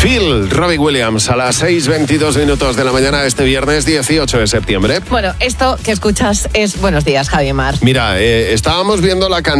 Phil, Robbie Williams, a las 6:22 minutos de la mañana este viernes 18 de septiembre. Bueno, esto que escuchas es Buenos Días, Javi Mar. Mira, estábamos viendo la cantidad